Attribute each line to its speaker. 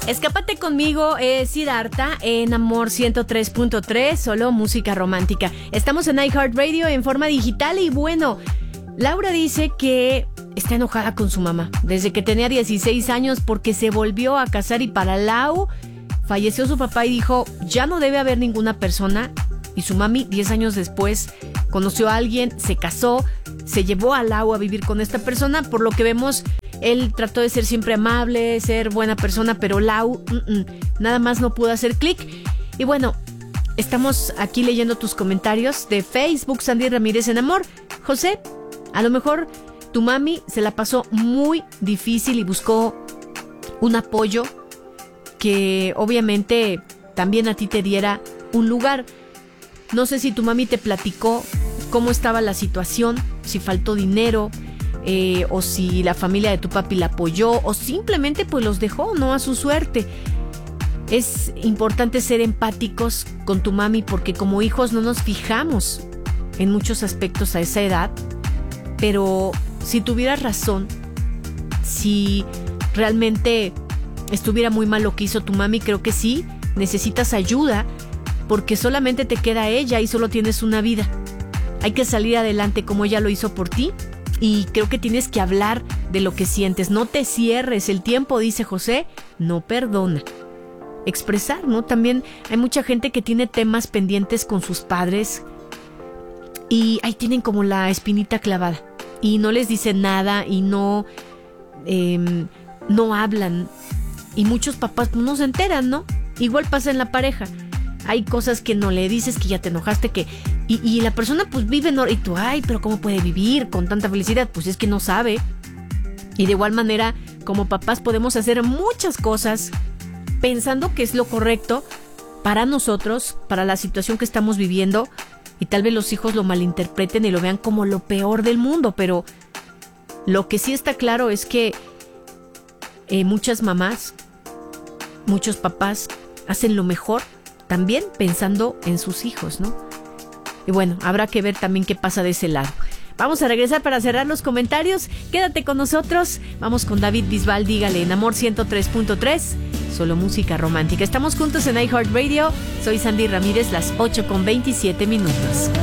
Speaker 1: Escápate conmigo, Siddhartha, en Amor 103.3, solo música romántica. Estamos en iHeartRadio en forma digital y bueno, Laura dice que está enojada con su mamá desde que tenía 16 años porque se volvió a casar y para Lau falleció su papá y dijo, ya no debe haber ninguna persona. Y su mami, 10 años después, conoció a alguien, se casó, se llevó a Lau a vivir con esta persona. Por lo que vemos, él trató de ser siempre amable, ser buena persona, pero Lau nada más no pudo hacer clic. Y bueno, estamos aquí leyendo tus comentarios de Facebook, Sandy Ramírez en Amor. José, a lo mejor tu mami se la pasó muy difícil y buscó un apoyo que obviamente también a ti te diera un lugar. No sé si tu mami te platicó cómo estaba la situación, si faltó dinero, o si la familia de tu papi la apoyó, o simplemente pues los dejó, ¿no? A su suerte. Es importante ser empáticos con tu mami porque como hijos no nos fijamos en muchos aspectos a esa edad, pero si tuvieras razón, si realmente estuviera muy mal lo que hizo tu mami, creo que sí, necesitas ayuda porque solamente te queda ella y solo tienes una vida. Hay que salir adelante como ella lo hizo por ti y creo que tienes que hablar de lo que sientes. No te cierres, el tiempo, dice José, no perdona. Expresar, ¿no? También hay mucha gente que tiene temas pendientes con sus padres y ahí tienen como la espinita clavada y no les dicen nada y no hablan y muchos papás pues, no se enteran, ¿no? Igual pasa en la pareja. Hay cosas que no le dices, que ya te enojaste, que y la persona pues vive, ¿no? Y tú, ay, pero ¿cómo puede vivir con tanta felicidad? Pues es que no sabe. Y de igual manera, como papás podemos hacer muchas cosas pensando que es lo correcto para nosotros, para la situación que estamos viviendo, y tal vez los hijos lo malinterpreten y lo vean como lo peor del mundo, pero lo que sí está claro es que muchas mamás, muchos papás hacen lo mejor también pensando en sus hijos, ¿no? Y bueno, habrá que ver también qué pasa de ese lado. Vamos a regresar para cerrar los comentarios. Quédate con nosotros. Vamos con David Bisbal, dígale, en Amor 103.3, solo música romántica. Estamos juntos en iHeartRadio. Soy Sandy Ramírez, las 8:27 minutos.